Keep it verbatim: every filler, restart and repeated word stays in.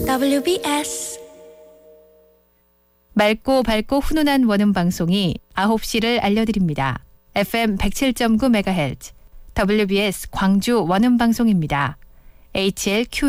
더블유비에스 맑고 밝고 훈훈한 원음 방송이 아홉 시를 알려드립니다. 에프엠 백칠 점 구 메가헤르츠 더블유비에스 광주 원음 방송입니다. 에이치엘큐